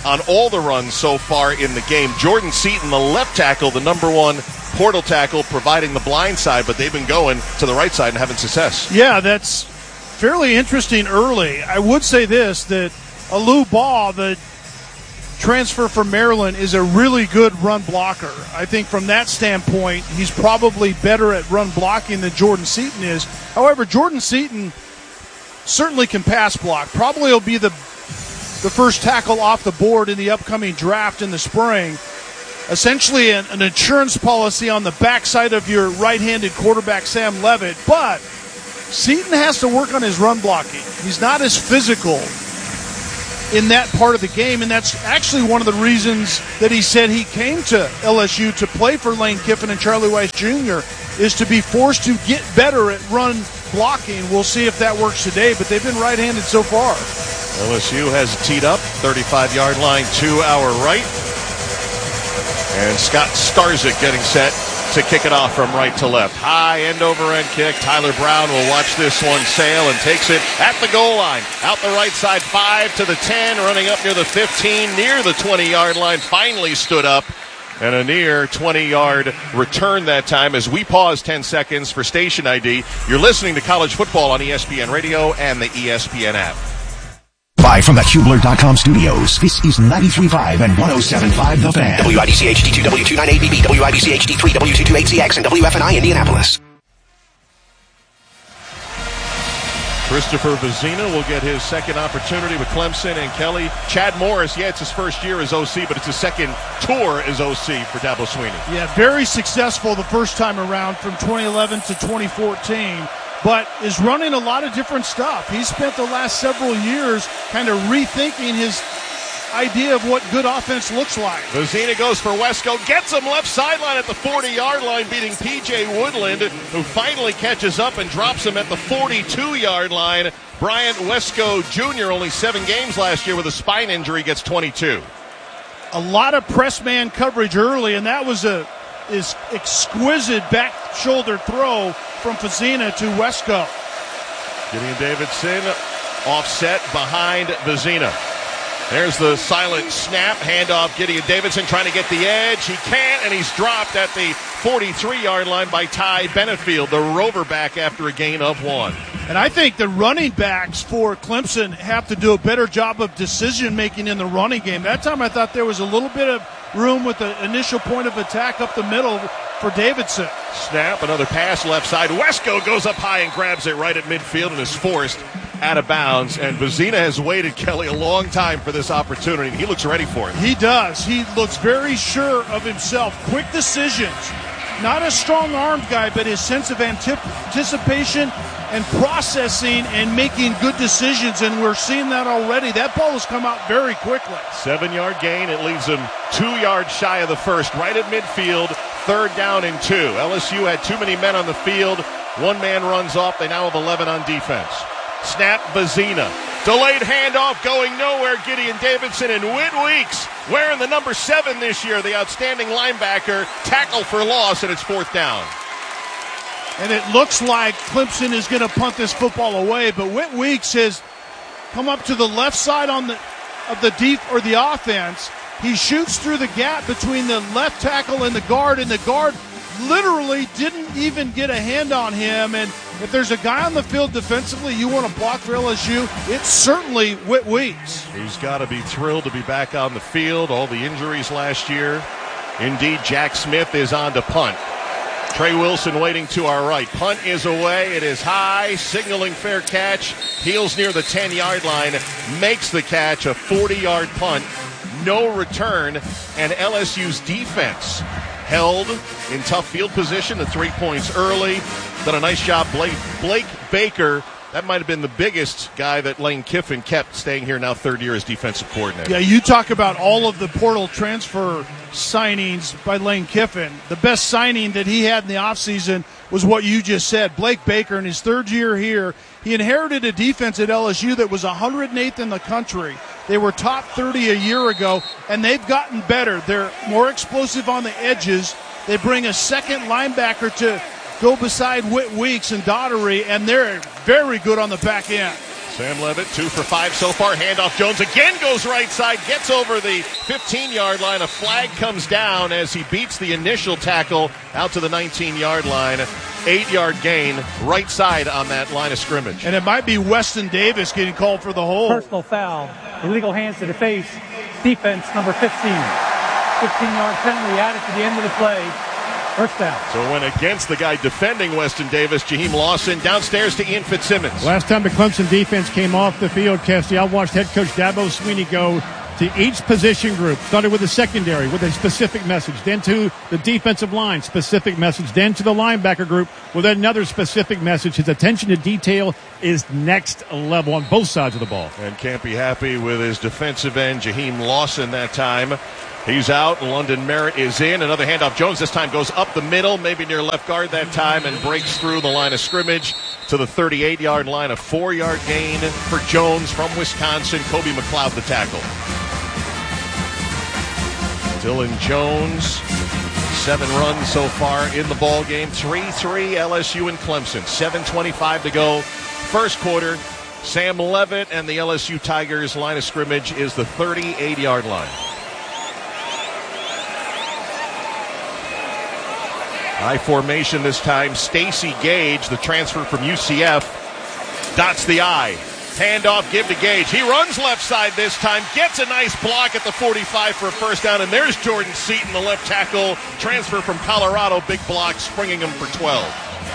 on all the runs so far in the game. Jordan Seaton, the left tackle, the number one portal tackle, providing the blind side, but they've been going to the right side and having success. Yeah, that's fairly interesting early. I would say this, that Alou Ba, the transfer from Maryland, is a really good run blocker. I think from that standpoint, he's probably better at run blocking than Jordan Seaton is. However, Jordan Seaton certainly can pass block. Probably will be the first tackle off the board in the upcoming draft in the spring. Essentially an insurance policy on the backside of your right-handed quarterback, Sam Levitt. But Seaton has to work on his run blocking. He's not as physical in that part of the game, and that's actually one of the reasons that he said he came to LSU to play for Lane Kiffin and Charlie Weiss Jr., is to be forced to get better at run blocking. We'll see if that works today, but they've been right-handed so far. LSU has it teed up, 35-yard line to our right. And Scott Starzik getting set to kick it off from right to left. High end-over-end kick. Tyler Brown will watch this one sail and takes it at the goal line. Out the right side, 5 to the 10, running up near the 15, near the 20-yard line. Finally stood up. And a near 20-yard return that time as we pause 10 seconds for station ID. You're listening to College Football on ESPN Radio and the ESPN app. Live from the Hubler.com studios, this is 93.5 and 107.5 The Fan. WIBC HD2, W29ABB, WIBC HD3, W228CX, and WFNI Indianapolis. Christopher Vezina will get his second opportunity with Clemson and Kelly. Chad Morris, it's his first year as OC, but it's his second tour as OC for Dabo Swinney. Yeah, very successful the first time around from 2011 to 2014. But is running a lot of different stuff. He's spent the last several years kind of rethinking his idea of what good offense looks like. Vezina goes for Wesco, gets him left sideline at the 40-yard line, beating P.J. Woodland, who finally catches up and drops him at the 42-yard line. Bryant Wesco Jr., only 7 games last year with a spine injury, gets 22. A lot of press man coverage early, and that was is exquisite back shoulder throw from Vezina to Wesco. Gideon Davidson offset behind Vezina. There's the silent snap, handoff. Gideon Davidson trying to get the edge. He can't, and he's dropped at the 43-yard line by Ty Benefield, the rover back after a gain of 1. And I think the running backs for Clemson have to do a better job of decision-making in the running game. That time I thought there was a little bit of room with the initial point of attack up the middle for Davidson. Snap, another pass left side. Wesco goes up high and grabs it right at midfield and is forced out of bounds. And Vezina has waited, Kelly, a long time for this opportunity. He looks ready for it. He does. He looks very sure of himself. Quick decisions. Not a strong-armed guy, but his sense of anticipation and processing and making good decisions, and we're seeing that already. That ball has come out very quickly. 7-yard gain. It leaves him 2 yards shy of the first, right at midfield, 3rd down and 2. LSU had too many men on the field. One man runs off. They now have 11 on defense. Snap, Vezina. Delayed handoff, going nowhere. Gideon Davidson and Whit Weeks wearing the number 7 this year, the outstanding linebacker. Tackle for loss, and it's 4th down. And it looks like Clemson is going to punt this football away, but Whit Weeks has come up to the left side of the offense. He shoots through the gap between the left tackle and the guard literally didn't even get a hand on him. And if there's a guy on the field defensively you want to block for LSU, it's certainly Whit Weeks. He's got to be thrilled to be back on the field. All the injuries last year. Indeed, Jack Smith is on to punt. Trey Wilson waiting to our right. Punt is away. It is high, signaling fair catch. Heels near the 10-yard line. Makes the catch, a 40-yard punt. No return. And LSU's defense held in tough field position at 3 points early. Done a nice job. Blake Baker, that might have been the biggest guy that Lane Kiffin kept, staying here now 3rd year as defensive coordinator. Yeah, you talk about all of the portal transfer signings by Lane Kiffin. The best signing that he had in the offseason was what you just said. Blake Baker in his 3rd year here. He inherited a defense at LSU that was 108th in the country. They were top 30 a year ago, and they've gotten better. They're more explosive on the edges. They bring a second linebacker to go beside Whit Weeks and Daughtery, and they're very good on the back end. Sam Levitt, 2 for 5 so far. Handoff, Jones again goes right side, gets over the 15-yard line. A flag comes down as he beats the initial tackle out to the 19-yard line. 8-yard gain, right side on that line of scrimmage. And it might be Weston Davis getting called for the hold. Personal foul, illegal hands to the face, defense number 15. 15-yard penalty added to the end of the play. First down. So it went against the guy defending Weston Davis, Jaheim Lawson, downstairs to Ian Fitzsimmons. Last time the Clemson defense came off the field, Cassie, I watched head coach Dabo Swinney go to each position group. Started with the secondary with a specific message, then to the defensive line, specific message, then to the linebacker group with another specific message. His attention to detail is next level on both sides of the ball. And can't be happy with his defensive end, Jaheim Lawson, that time. He's out. London Merritt is in. Another handoff. Jones this time goes up the middle, maybe near left guard that time, and breaks through the line of scrimmage to the 38-yard line. A 4-yard gain for Jones from Wisconsin. Kobe McLeod the tackle. Dylan Jones, 7 runs so far in the ball game. 3-3 LSU and Clemson. 7:25 to go. First quarter. Sam Levitt and the LSU Tigers line of scrimmage is the 38-yard line. High formation this time. Stacey Gage, the transfer from UCF, dots the I. Handoff, give to Gage. He runs left side this time, gets a nice block at the 45 for a first down, and there's Jordan Seaton, the left tackle, transfer from Colorado, big block, springing him for 12.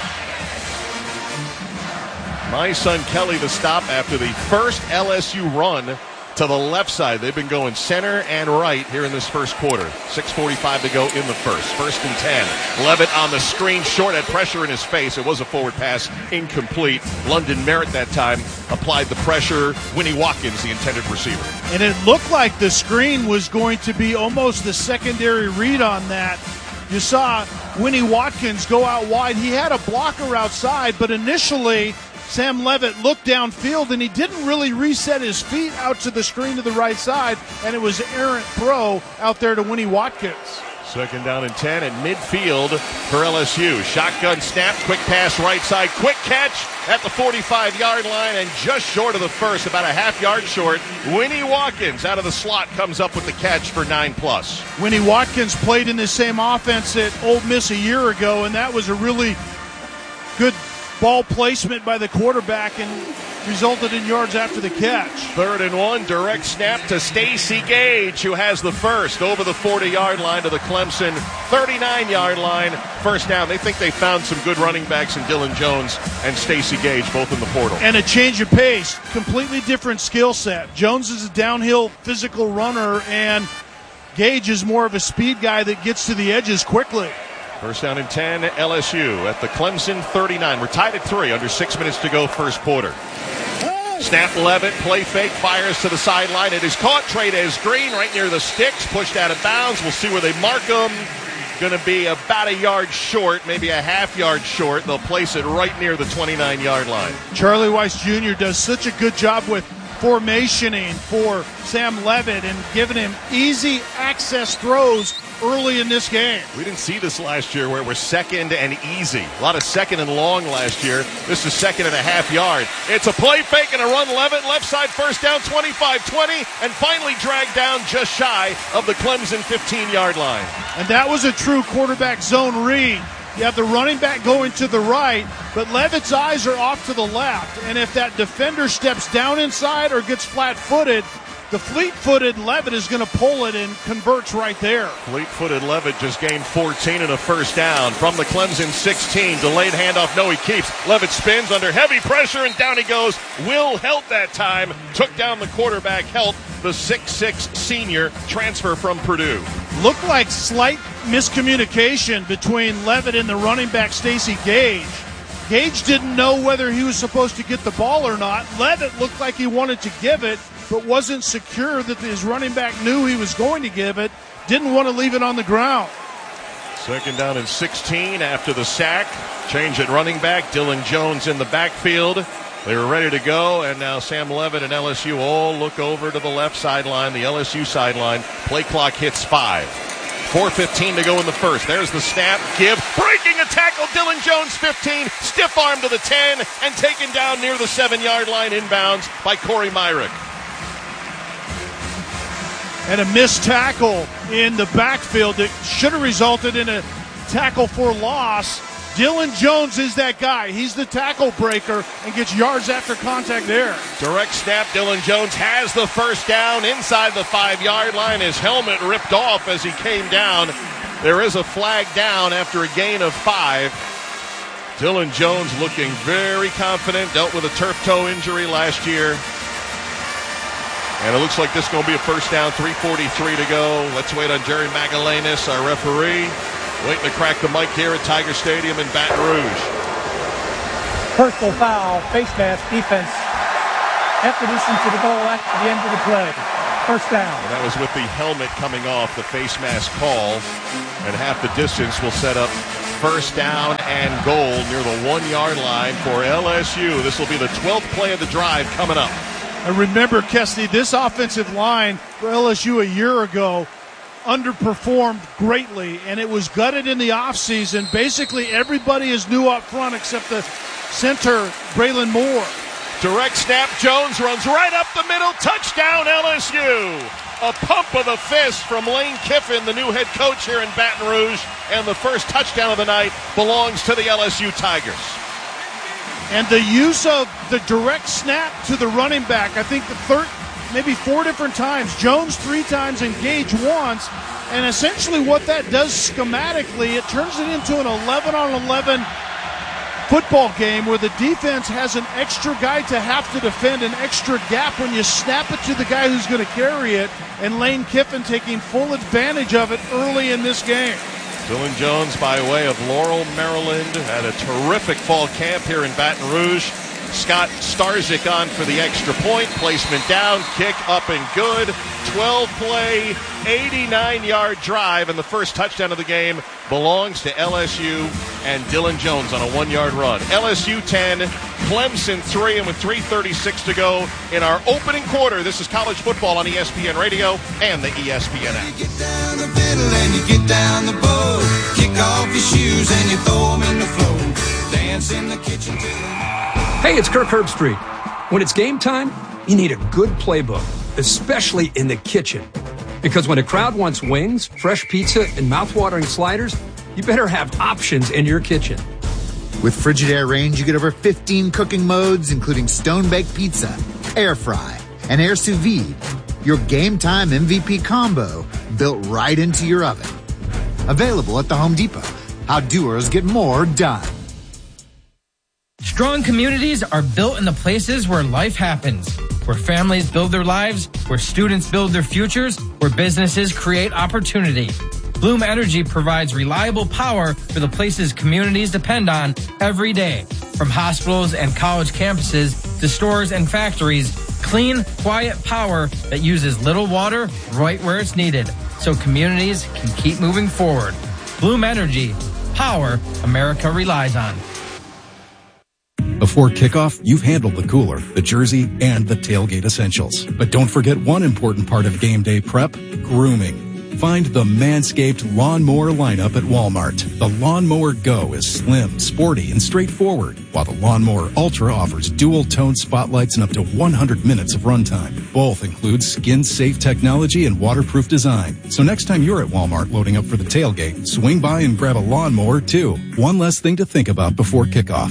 My son Kelly the stop after the first LSU run to the left side. They've been going center and right here in this first quarter. 6:45 to go in the first. 1st and 10. Levitt on the screen, short, had pressure in his face. It was a forward pass, incomplete. London Merritt that time applied the pressure. Winnie Watkins, the intended receiver. And it looked like the screen was going to be almost the secondary read on that. You saw Winnie Watkins go out wide. He had a blocker outside, but initially Sam Levitt looked downfield, and he didn't really reset his feet out to the screen to the right side, and it was an errant throw out there to Winnie Watkins. 2nd down and 10 at midfield for LSU. Shotgun snap, quick pass right side, quick catch at the 45-yard line, and just short of the first, about a half-yard short. Winnie Watkins out of the slot comes up with the catch for 9+. Winnie Watkins played in the same offense at Ole Miss a year ago, and that was a really good ball placement by the quarterback and resulted in yards after the catch. 3rd and 1, direct snap to Stacey Gage, who has the first over the 40-yard line to the Clemson 39-yard line. First down. They think they found some good running backs in Dylan Jones and Stacey Gage, both in the portal. And a change of pace, completely different skill set. Jones is a downhill physical runner, and Gage is more of a speed guy that gets to the edges quickly. 1st down and 10, LSU at the Clemson 39. We're tied at 3, under 6 minutes to go first quarter. Snap Levitt, play fake, fires to the sideline. It is caught. Trey'Dez Green right near the sticks, pushed out of bounds. We'll see where they mark him. Going to be about a yard short, maybe a half-yard short. They'll place it right near the 29-yard line. Charlie Weiss Jr. does such a good job with formationing for Sam Levitt and giving him easy access throws early in this game. We didn't see this last year where it was second and easy. A lot of second and long last year. This is 2nd and a half yard. It's a play fake and a run. Levitt, left side, first down, 25-20, and finally dragged down just shy of the Clemson 15-yard line. And that was a true quarterback zone read. You have the running back going to the right, but Levitt's eyes are off to the left. And if that defender steps down inside or gets flat-footed, the fleet-footed Levitt is going to pull it and converts right there. Fleet-footed Levitt just gained 14 and a first down from the Clemson 16. Delayed handoff, no, he keeps. Levitt spins under heavy pressure, and down he goes. Will Helt that time took down the quarterback. Helt, the 6'6 senior transfer from Purdue. Looked like slight miscommunication between Levitt and the running back Stacey Gage. Gage didn't know whether he was supposed to get the ball or not. Levitt looked like he wanted to give it, but wasn't secure that his running back knew he was going to give it. Didn't want to leave it on the ground. 2nd down and 16 after the sack. Change at running back. Dylan Jones in the backfield. They were ready to go, and now Sam Levitt and LSU all look over to the left sideline, the LSU sideline. Play clock hits 5. 4:15 to go in the first. There's the snap. Give. Break breaking a tackle. Dylan Jones, 15, stiff arm to the 10, and taken down near the 7-yard line inbounds by Corey Myrick. And a missed tackle in the backfield that should have resulted in a tackle for loss. Dylan Jones is that guy. He's the tackle breaker and gets yards after contact there. Direct snap. Dylan Jones has the first down inside the 5-yard line. His helmet ripped off as he came down. There is a flag down after a gain of 5. Dylan Jones looking very confident. Dealt with a turf toe injury last year. And it looks like this is going to be a first down, 3:43 to go. Let's wait on Jerry Magallanes, our referee. Waiting to crack the mic here at Tiger Stadium in Baton Rouge. Personal foul, face mask, defense. Expedition to the goal at the end of the play. First down. And that was with the helmet coming off, the face mask call. And half the distance will set up first down and goal near the 1-yard line for LSU. This will be the 12th play of the drive coming up. And remember, Kesty, this offensive line for LSU a year ago underperformed greatly, and it was gutted in the offseason. Basically, everybody is new up front except the center, Braylon Moore. Direct snap. Jones runs right up the middle. Touchdown, LSU. A pump of the fist from Lane Kiffin, the new head coach here in Baton Rouge, and the first touchdown of the night belongs to the LSU Tigers. And the use of the direct snap to the running back, I think maybe 4 different times. Jones 3 times and Gage once. And essentially what that does schematically, it turns it into an 11-on-11 football game where the defense has an extra guy to have to defend, an extra gap when you snap it to the guy who's going to carry it. And Lane Kiffin taking full advantage of it early in this game. Dylan Jones, by way of Laurel, Maryland, had a terrific fall camp here in Baton Rouge. Scott Starzik on for the extra point. Placement down, kick up and good. 12-play, 89-yard drive, and the first touchdown of the game belongs to LSU and Dylan Jones on a 1-yard run. LSU 10, Clemson 3, and with 3:36 to go in our opening quarter, this is college football on ESPN Radio and the ESPN app. You get down the fiddle and you get down the bow. Kick off your shoes and you throw them in the floor. Dance in the kitchen till Hey, it's Kirk Herbstreit. When it's game time, you need a good playbook, especially in the kitchen. Because when a crowd wants wings, fresh pizza, and mouthwatering sliders, you better have options in your kitchen. With Frigidaire Range, you get over 15 cooking modes, including stone-baked pizza, air fry, and air sous vide. Your game time MVP combo built right into your oven. Available at the Home Depot. How doers get more done. Strong communities are built in the places where life happens, where families build their lives, where students build their futures, where businesses create opportunity. Bloom Energy provides reliable power for the places communities depend on every day. From hospitals and college campuses to stores and factories, clean, quiet power that uses little water right where it's needed, so communities can keep moving forward. Bloom Energy, power America relies on. Before kickoff, you've handled the cooler, the jersey, and the tailgate essentials. But don't forget one important part of game day prep, grooming. Find the Manscaped Lawnmower lineup at Walmart. The Lawnmower Go is slim, sporty, and straightforward, while the Lawnmower Ultra offers dual-tone spotlights and up to 100 minutes of runtime. Both include skin-safe technology and waterproof design. So next time you're at Walmart loading up for the tailgate, swing by and grab a lawnmower, too. One less thing to think about before kickoff.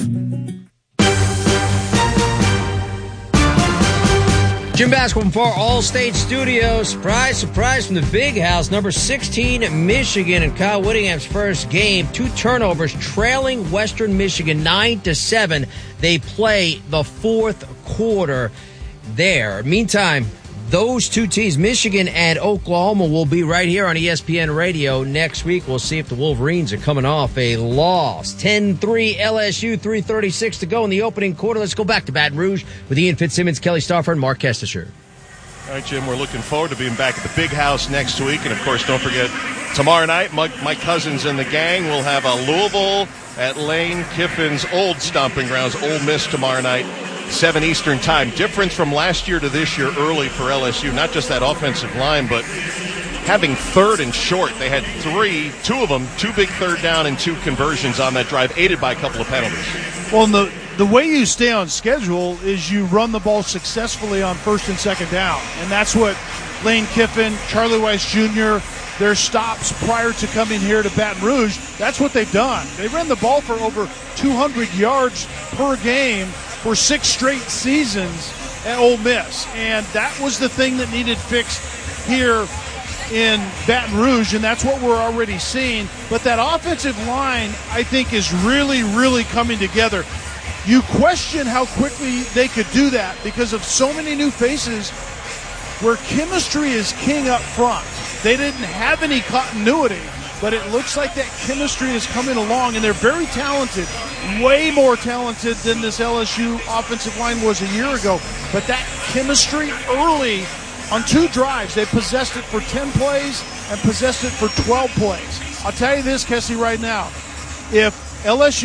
Jim Basketball for All-State Studios. Surprise, surprise from the Big House. Number 16, Michigan, in Kyle Whittingham's first game. 2 turnovers, trailing Western Michigan 9-7. They play the fourth quarter there. Meantime, those 2 teams, Michigan and Oklahoma, will be right here on ESPN Radio next week. We'll see if the Wolverines are coming off a loss. 10-3 LSU, 3:36 to go in the opening quarter. Let's go back to Baton Rouge with Ian Fitzsimmons, Kelly Stauffer, and Mark Kestisher. All right, Jim, we're looking forward to being back at the Big House next week. And, of course, don't forget, tomorrow night, my cousins and the gang will have a Louisville at Lane Kiffin's old stomping grounds, Ole Miss, tomorrow night. 7 Eastern time. Difference from last year to this year early for LSU. Not just that offensive line, but having third and short. They had two of them, 2 big third down and 2 conversions on that drive, aided by a couple of penalties. Well, the way you stay on schedule is you run the ball successfully on first and second down. And that's what Lane Kiffin, Charlie Weiss Jr., their stops prior to coming here to Baton Rouge, that's what they've done. They ran the ball for over 200 yards per game for 6 straight seasons at Ole Miss. And that was the thing that needed fixed here in Baton Rouge, and that's what we're already seeing. But that offensive line, I think, is really, really coming together. You question how quickly they could do that because of so many new faces where chemistry is king up front. They didn't have any continuity, but it looks like that chemistry is coming along, and they're very talented, way more talented than this LSU offensive line was a year ago. But that chemistry early on 2 drives, they possessed it for 10 plays and possessed it for 12 plays. I'll tell you this, Kessie, right now. If LSU